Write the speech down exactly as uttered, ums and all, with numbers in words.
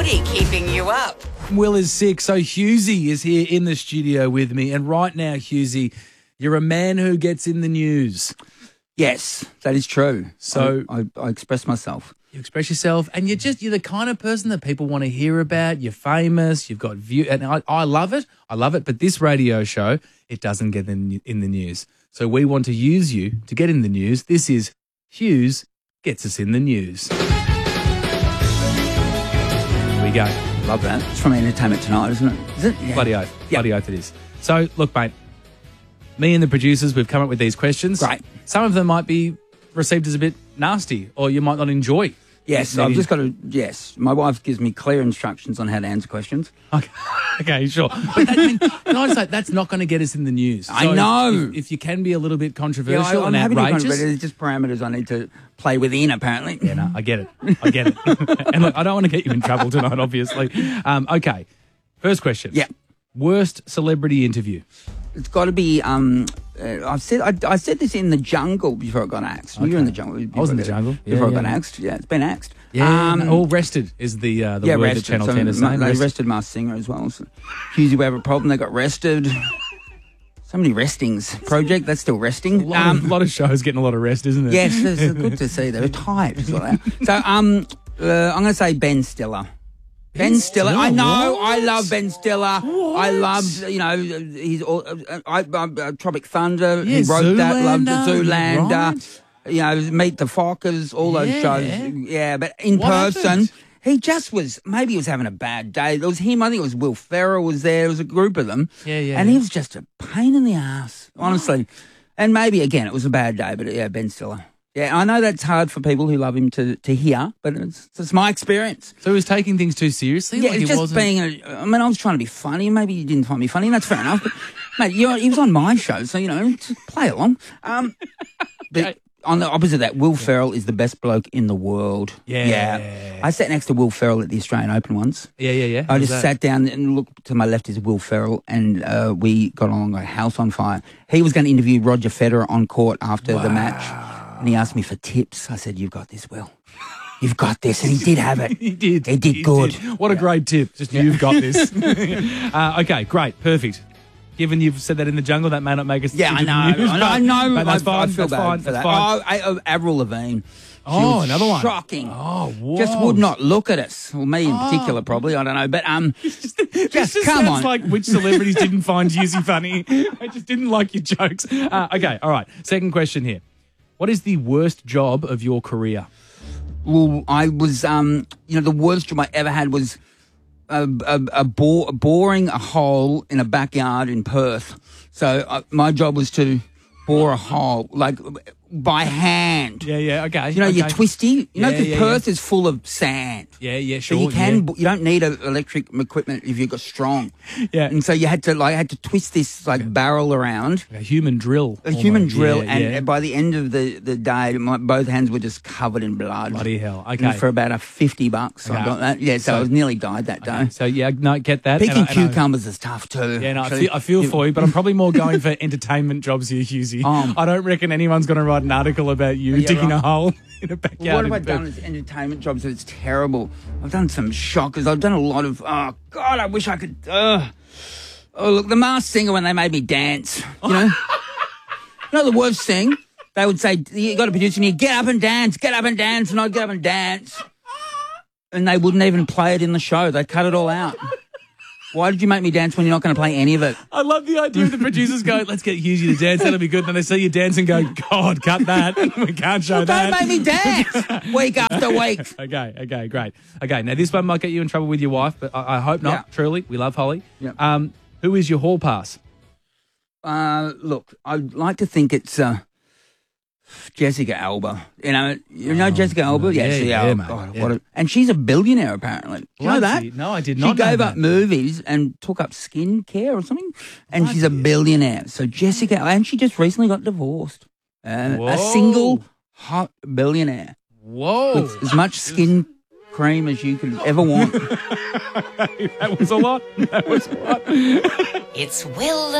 footy keeping you up. Will is sick, so Hughesy is here in the studio with me. And right now, Hughesy, you're a man who gets in the news. Yes, that is true. So I, I, I express myself. You express yourself, and you're just, you're the kind of person that people want to hear about. You're famous, you've got view, and I, I love it. I love it. But this radio show, it doesn't get in, in the news. So we want to use you to get in the news. This is Hughes Gets Us in the News. Here we go. Love that. It's from Entertainment Tonight, isn't it? Is it? Yeah. Bloody oath. Bloody oath it is. So, look, mate, me and the producers, we've come up with these questions. Great. Some of them might be received as a bit nasty, or you might not enjoy. Yes, Maybe. I've just got to, yes. My wife gives me clear instructions on how to answer questions. Okay, okay sure. But that, I mean, can I just say, that's not going to get us in the news. So I know. If, if you can be a little bit controversial Yeah, I, I'm and happy to outrageous. but there's just parameters I need to play within, apparently. Yeah, no, I get it. I get it. And look, I don't want to get you in trouble tonight, obviously. Um, okay, first question. Yeah. Worst celebrity interview? It's got to be. Um, uh, I've said I, I said this in the jungle before I got axed. Okay. You were in the jungle. I was in the jungle yeah, before yeah, I got yeah. axed. Yeah, it's been axed. Yeah, um, all rested is the uh, the yeah, word rested. that Channel so ten is ma- saying. They Rested. arrested Masked Singer as well. So, Hughesy, we have a problem. They got rested. So many restings. Project, that's still resting. A lot, um, of, lot of shows getting a lot of rest, isn't it? Yes, it's good to see. They're tired. As well. So um, uh, I'm going to say Ben Stiller. Ben, ben Stiller. Stiller. I know. What? I love Ben Stiller. What? I love, you know, he's all, uh, I, uh, Tropic Thunder. Yeah, he wrote Zoolander, that. Loved the Zoolander. Right. You know, Meet the Fockers, all those yeah. shows. Yeah, but in what person, happened? He just was, maybe he was having a bad day. There was him, I think it was Will Ferrell was there. There was a group of them. Yeah, yeah. And yeah. he was just a pain in the ass, honestly. And maybe, again, it was a bad day, but yeah, Ben Stiller. Yeah, I know that's hard for people who love him to, to hear, but it's, it's my experience. So he was taking things too seriously? Yeah, like it's he just wasn't... being a... I mean, I was trying to be funny. Maybe you didn't find me funny, and that's fair enough. But, mate, you're, he was on my show, so, you know, play along. Um, but on the opposite of that, Will Ferrell is the best bloke in the world. Yeah. Yeah. I sat next to Will Ferrell at the Australian Open once. Yeah, yeah, yeah. I How's just that? sat down and looked to my left is Will Ferrell, and uh, we got along like a house on fire. He was going to interview Roger Federer on court after wow. the match. And he asked me for tips. I said, "You've got this, Will. You've got this." And he did have it. he did. He did he good. Did. What a great tip. Just, yeah. You've got this. uh, okay, great. Perfect. Given you've said that in the jungle, that may not make us... Yeah, I know. News, I know. I know. But that's I, fine. I feel that's bad fine. for that's that. fine. Oh, I, oh, Avril Lavigne. She oh, was another one. Shocking. Oh, whoa. Just would not look at us. Well, me in oh. particular, probably. I don't know. But, um, just, just come sounds on. like which celebrities didn't find Hughesy funny. I just didn't like your jokes. Uh, okay, all right. Second question here. What is the worst job of your career? Well, I was, um, you know, the worst job I ever had was a, a, a bore, boring a hole in a backyard in Perth. So uh, my job was to bore a hole, like by hand. Yeah, yeah, okay. You know, okay. you're twisty. You yeah, know, because yeah, Perth yeah. is full of sand. Yeah, yeah, sure. So you can, yeah. you don't need a electric equipment if you've got strong. Yeah. And so you had to, like, I had to twist this, like, yeah. barrel around. A human drill. A human almost. drill. Yeah, and yeah. by the end of the, the day, my, both hands were just covered in blood. Bloody hell. Okay. And for about a fifty bucks, Okay. I got that. Yeah, so, so I was nearly died that day. Okay. So, yeah, no, get that. Picking and I, and cucumbers I, is tough too. Yeah, no, I actually. feel, I feel for you, but I'm probably more going for entertainment jobs here, Hughesy. Um, I don't reckon anyone's going to write an article about you yeah, digging right. a hole in a backyard. Well, what have I in done as entertainment jobs? It's terrible. I've done some shockers. I've done a lot of, oh, God, I wish I could. Uh, oh, look, the Masked Singer when they made me dance, you know? You know the worst thing? They would say, you got a producer in here, get up and dance, get up and dance, and I'd get up and dance. And they wouldn't even play it in the show. They cut it all out. Why did you make me dance when you're not going to play any of it? I love the idea of the producers going, let's get Hughesy to dance, that'll be good. Then they see you dance and go, God, cut that. We can't show well, that. Don't make me dance week after week. Okay, okay, great. Okay, now this one might get you in trouble with your wife, but I, I hope not, Yeah. truly. We love Holly. Yeah. Um, who is your hall pass? Uh, look, I'd like to think it's uh, Jessica Alba. You know, you know Oh, Jessica Alba? yeah, Jessica yeah, Alba. mate, God, yeah. what a, and she's a billionaire, apparently. Do you know that? Bloody- No, I did She not know gave that. up movies and took up skincare or something, and she's a Bloody- billionaire. So Jessica, and she just recently got divorced. Uh, Whoa. a single hot billionaire Whoa. with as much skin cream as you could ever want. That was a lot. That was a lot. It's Will